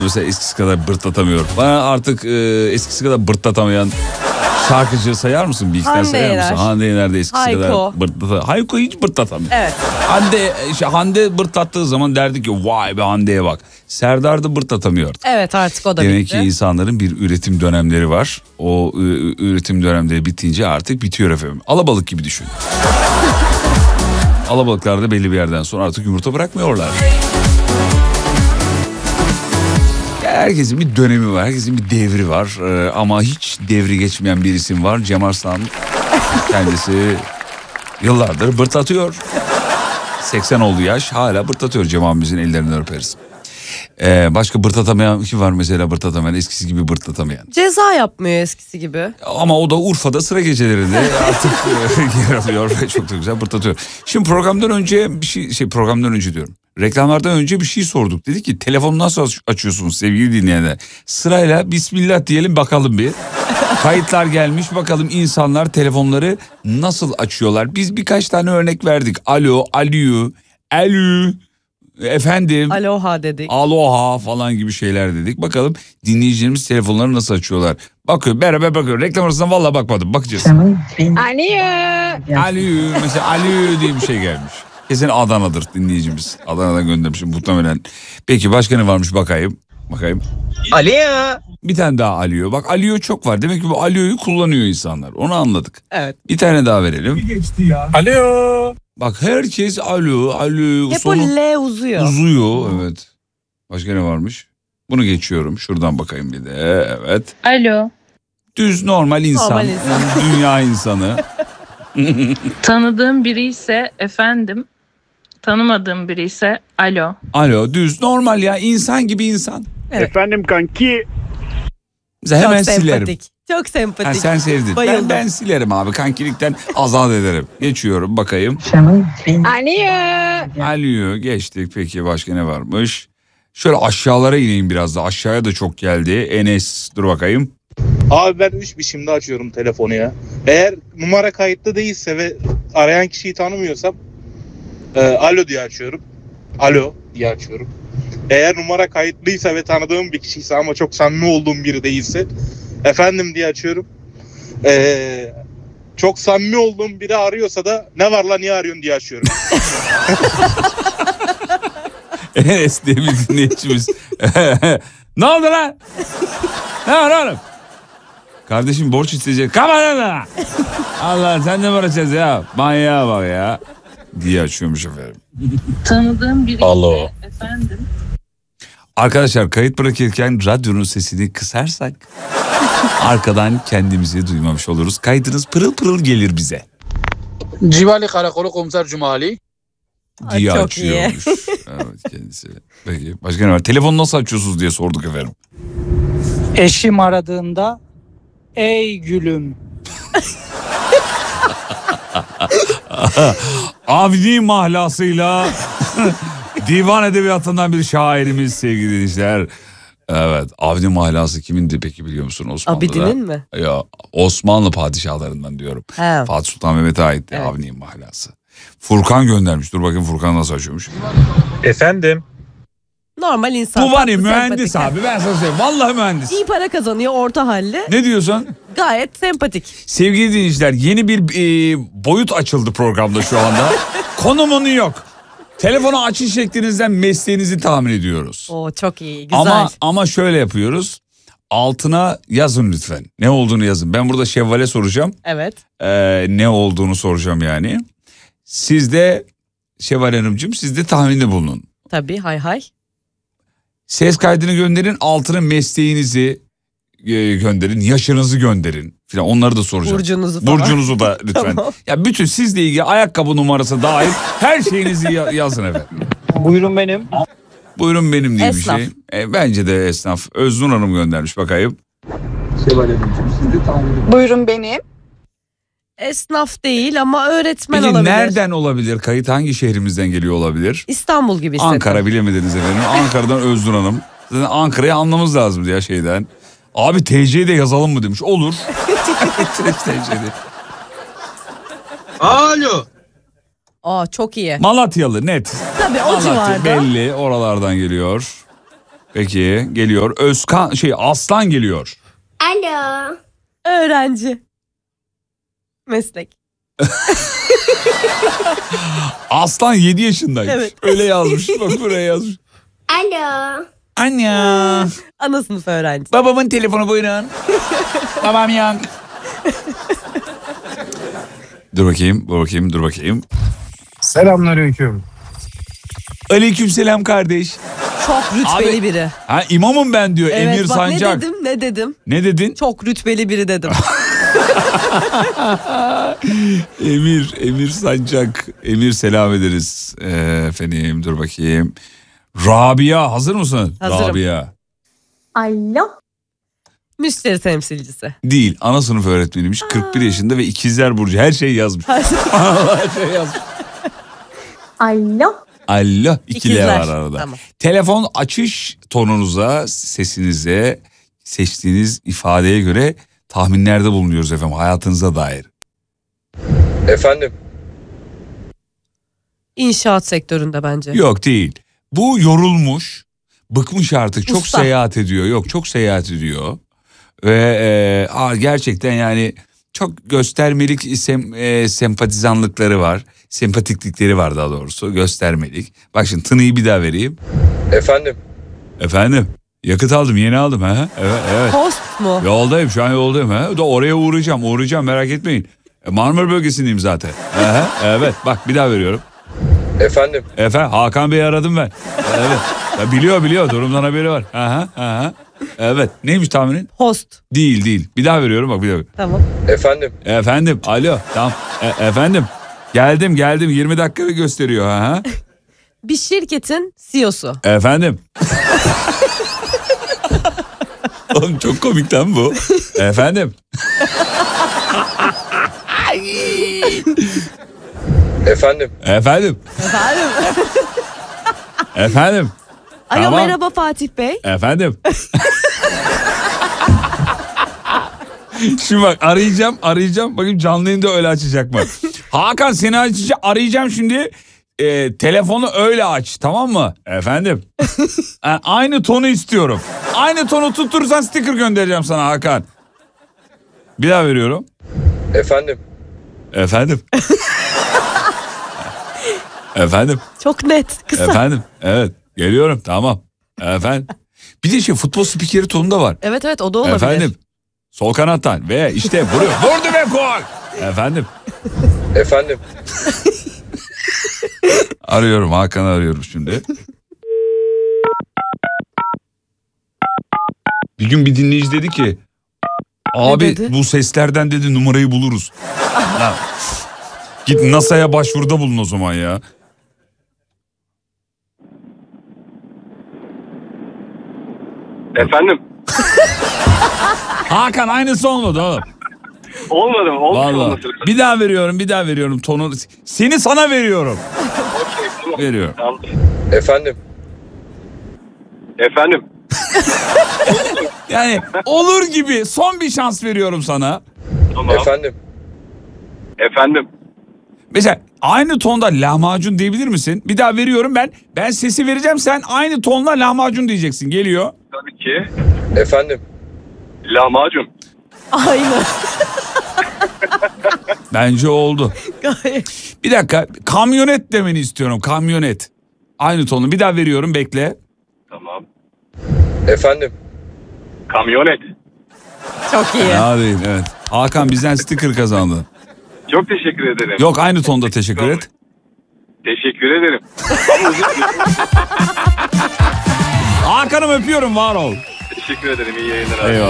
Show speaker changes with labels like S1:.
S1: Mesela eskisi kadar bırtlatamıyor. Bana artık eskisi kadar bırtlatamayan şarkıcı sayar mısın? Bir iki tane sayar mısın? Hande Yener de eskisi
S2: Hayko.
S1: kadar bırtlatamıyor. Hayko hiç bırtlatamıyor.
S2: Evet.
S1: Hande bırtlattığı zaman derdik ki vay be Hande'ye bak. Serdar da bırtlatamıyor artık.
S2: Evet artık o da
S1: Demek
S2: bitti.
S1: ki insanların bir üretim dönemleri var. O üretim dönemleri bitince artık bitiyor efendim. Alabalık gibi düşün. Alabalıklar da belli bir yerden sonra artık yumurta bırakmıyorlar. Herkesin bir dönemi var, herkesin bir devri var. Ama hiç devri geçmeyen bir isim var. Cem Arslan kendisi yıllardır bırtlatıyor. 80 oldu yaş, hala bırtlatıyor. Cem abimizin ellerinden öperiz. Başka bırtlatamayan kim var mesela, bırtlatamayan, eskisi gibi bırtlatamayan?
S2: Ceza yapmıyor eskisi gibi.
S1: Ama o da Urfa'da sıra gecelerinde artık yer alıyor ve çok da güzel bırtlatıyor. Şimdi programdan önce programdan önce diyorum. Reklamlardan önce bir şey sorduk. Dedik ki telefonu nasıl açıyorsunuz sevgili dinleyenler? Sırayla Bismillah diyelim bakalım bir. Kayıtlar gelmiş, bakalım insanlar telefonları nasıl açıyorlar. Biz birkaç tane örnek verdik. Alo, alo, efendim.
S2: Aloha dedik.
S1: Aloha falan gibi şeyler dedik. Bakalım dinleyicilerimiz telefonları nasıl açıyorlar. Bakıyor, beraber bakıyor. Reklam arasında vallahi bakmadım. Bakacağız.
S3: Alo.
S1: Alo. Mesela alo diye bir şey gelmiş. Kesin Adana'dır dinleyicimiz. Adana'dan göndermişim muhtemelen. Peki başka ne varmış bakayım.
S4: Alo.
S1: Bir tane daha alo. Bak alo çok var. Demek ki bu aloyu kullanıyor insanlar. Onu anladık.
S2: Evet.
S1: Bir tane daha verelim.
S4: Geçti ya. Alo.
S1: Bak herkes alo.
S2: Hep o L uzuyor.
S1: Uzuyor, evet. Başka ne varmış? Bunu geçiyorum. Şuradan bakayım bir de. Evet.
S5: Alo.
S1: Düz normal insan.
S2: Normal insan.
S1: Dünya insanı.
S5: Tanıdığım biri ise efendim. Tanımadığım biri ise alo.
S1: Alo, düz normal ya, insan gibi insan.
S2: Evet.
S4: Efendim kanki.
S1: Mesela hemen
S2: Çok
S1: silerim.
S2: sempatik. Çok sempatik.
S1: Ha, sen sevdin.
S2: Bayıldım.
S1: Ben silerim abi. Kankilikten azat ederim. Geçiyorum bakayım.
S3: Alo.
S1: Alo geçtik. Peki başka ne varmış? Şöyle aşağılara ineyim biraz da. Aşağıya da çok geldi. Enes dur bakayım.
S6: Abi ben 3 biçimde açıyorum telefonu ya. Eğer numara kayıtlı değilse ve arayan kişiyi tanımıyorsam alo diye açıyorum. Alo diye açıyorum. Eğer numara kayıtlıysa ve tanıdığım bir kişiyse ama çok samimi olduğum biri değilse efendim diye açıyorum. Çok samimi olduğum biri arıyorsa da ne var lan niye arıyorsun diye açıyorum.
S1: Enes diye bir dinleyicimiz. Ne oldu lan? Ne var oğlum? Kardeşim borç isteyecek. Kapat lan. Allah sen de mi uğraşacağız ya? Manyağa bak ya. Diye açıyormuş efendim.
S5: Tanıdığım biri
S6: Alo.
S5: ise efendim.
S1: Arkadaşlar kayıt bırakırken radyonun sesini kısarsak arkadan kendimizi duymamış oluruz. Kaydınız pırıl pırıl gelir bize.
S7: Civali Karakolu Komiser Cumali.
S1: Diye
S2: çok
S1: açıyormuş. Evet kendisi. Peki başka ne var? Telefonu nasıl açıyorsunuz diye sorduk efendim.
S8: Eşim aradığında ey gülüm.
S1: Avni mahlasıyla divan edebiyatından bir şairimiz sevgili dinleyiciler. Evet, Avni mahlası kimindi peki biliyor musun Osmanlı'da?
S2: Abidin'in mi?
S1: Ya Osmanlı padişahlarından diyorum.
S2: He.
S1: Fatih Sultan Mehmet'e aitti
S2: Evet.
S1: Avni mahlası. Furkan göndermiş. Dur bakayım Furkan nasıl açıyormuş.
S4: Efendim.
S2: Normal insan.
S1: Bu var ya
S2: tatlı,
S1: mühendis
S2: sempatik.
S1: abi, ben sana söyleyeyim. Vallahi mühendis.
S2: İyi para kazanıyor orta halli.
S1: Ne diyorsun?
S2: Gayet sempatik.
S1: Sevgili dinleyiciler yeni bir boyut açıldı programda şu anda. Konumunu yok. Telefonu açış şeklinizden mesleğinizi tahmin ediyoruz.
S2: Oo çok iyi. Güzel.
S1: Ama şöyle yapıyoruz. Altına yazın lütfen. Ne olduğunu yazın. Ben burada Şevval'e soracağım.
S2: Evet.
S1: Ne olduğunu soracağım yani. Siz de Şevval Hanımcığım siz de tahminde bulunun.
S2: Tabii hay hay.
S1: Ses kaydını gönderin. Altına mesleğinizi gönderin. Yaşınızı gönderin. Falan onları da soracağım.
S2: Burcunuzu falan.
S1: Burcunuzu da lütfen.
S2: Tamam.
S1: Ya bütün sizle ilgili ayakkabı numarası dahil her şeyinizi yazın efendim.
S8: Buyurun benim.
S1: Buyurun benim diye
S2: Esnaf.
S1: bir şey. Bence de esnaf. Öznur Hanım göndermiş bakayım.
S3: Buyurun benim.
S2: Esnaf değil ama öğretmen
S1: Peki
S2: olabilir.
S1: nereden olabilir? Kayıt hangi şehrimizden geliyor olabilir?
S2: İstanbul gibi hissettim.
S1: Ankara bilemediniz efendim. Ankara'dan Öznur Hanım. Zaten Ankara'yı anlamamız lazım ya şeyden. Abi TC'yi de yazalım mı demiş. Olur. TC'de.
S4: Alo.
S2: Aa çok iyi.
S1: Malatyalı net.
S2: Tabii o
S1: Malatya
S2: civarda.
S1: belli oralardan geliyor. Peki geliyor. Aslan geliyor.
S3: Alo.
S2: Öğrenci. Meslek.
S1: Aslan 7 yaşındaymış.
S2: Evet.
S1: Öyle yazmış. Bak buraya yazmış.
S3: Alo.
S1: Anne.
S2: Ana sınıf öğrenci.
S1: Babamın telefonu buyurun. Babam yank. Dur bakayım.
S4: Selamünaleyküm.
S1: Aleykümselam kardeş.
S2: Çok rütbeli
S1: Abi-
S2: biri.
S1: Ha imamım ben diyor
S2: Evet
S1: Emir
S2: bak
S1: Sancak.
S2: ne dedim?
S1: Ne dedin?
S2: Çok rütbeli biri dedim.
S1: Emir Sancak. Emir selam ederiz. Efendim dur bakayım. Rabia hazır mısın?
S2: Hazırım.
S1: Rabia.
S3: Alo.
S2: Müşteri temsilcisi.
S1: Değil ana sınıf öğretmeniymiş. 41 yaşında ve ikizler burcu her şeyi yazmış. Her şey yazmış.
S3: Alo.
S1: Allah ikili
S2: İkizler.
S1: var arada.
S2: Tamam.
S1: Telefon açış tonunuza, sesinize, seçtiğiniz ifadeye göre tahminlerde bulunuyoruz efendim hayatınıza dair.
S4: Efendim.
S2: İnşaat sektöründe bence.
S1: Yok değil. Bu yorulmuş, bıkmış artık çok
S2: Usta.
S1: seyahat ediyor. Yok çok seyahat ediyor. Ve gerçekten yani çok göstermelik sempatizanlıkları var. Sempatiklikleri var daha doğrusu göstermelik. Bak şimdi tınıyı bir daha vereyim. Efendim yakıt aldım yeni aldım. Ha? Evet.
S2: Post mu?
S1: Yoldayım şu an yoldayım. Ha? Da oraya uğrayacağım merak etmeyin. Marmara bölgesindeyim zaten. Evet bak bir daha veriyorum.
S4: Efendim.
S1: Hakan Bey'i aradım ben. Evet. Ya biliyor durumdan haberi var. Aha. Evet neymiş tahminin?
S2: Post.
S1: Değil. Bir daha veriyorum bak bir daha.
S2: Tamam.
S1: Efendim alo tamam. Efendim geldim 20 dakika gösteriyor. Ha.
S2: Bir şirketin CEO'su.
S1: Efendim. Oğlum çok komik lan bu. Efendim.
S4: Efendim.
S2: Alo
S1: Tamam.
S2: merhaba Fatih Bey.
S1: Efendim. Şimdi bak arayacağım. Bakayım canlı yayında öyle açacak mı? Hakan seni arayacağım şimdi. Telefonu öyle aç tamam mı? Efendim. Aynı tonu istiyorum. Aynı tonu tutturursan sticker göndereceğim sana Hakan. Bir daha veriyorum.
S4: Efendim.
S1: Efendim.
S2: Çok net. Kısa.
S1: Efendim. Evet. Geliyorum. Tamam. Efendim. Bir de futbol spikeri tonu da var.
S2: Evet o da olabilir.
S1: Efendim. Sol kanattan ve işte vuruyor. Vurdu ve gol. Efendim. Arıyorum Hakan'ı arıyorum şimdi. Bir gün bir dinleyici dedi ki abi
S2: dedi?
S1: bu seslerden dedi numarayı buluruz. Lan, git NASA'ya başvuruda bulun o zaman ya.
S4: Efendim.
S1: Hakan aynısı olmadı oğlum.
S4: Olmadı mı?
S1: Vallahi. Bir daha veriyorum tonu. Seni sana veriyorum. Veriyorum.
S4: Efendim.
S1: Yani olur gibi son bir şans veriyorum sana.
S4: Tamam. Efendim.
S1: Mesela aynı tonda lahmacun diyebilir misin? Bir daha veriyorum ben sesi vereceğim sen aynı tonla lahmacun diyeceksin geliyor.
S4: Tabii ki. Efendim. Lahmacun.
S2: Aynı.
S1: Bence oldu.
S2: Gayet.
S1: Bir dakika kamyonet demeni istiyorum kamyonet. Aynı tonu bir daha veriyorum bekle.
S4: Tamam. Efendim. Kamyonet.
S2: Çok iyi.
S1: Ya değil evet. Hakan bizden sticker kazandı.
S4: Çok teşekkür ederim.
S1: Yok aynı tonda teşekkür et.
S4: Teşekkür ederim.
S1: Hakan'ım öpüyorum var ol.
S4: Teşekkür ederim. İyi yayınlar.
S1: Eyvallah.